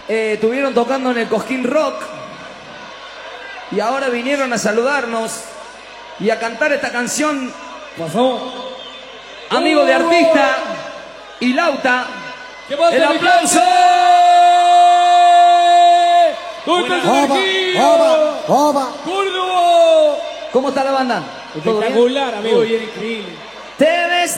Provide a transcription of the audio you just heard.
estuvieron tocando en el Cosquín Rock y ahora vinieron a saludarnos y a cantar esta canción. Pasó. Amigo de artista y Lauta. ¡El aplauso! ¿Cómo está la banda? Espectacular, amigo. Muy bien, increíble. Te ves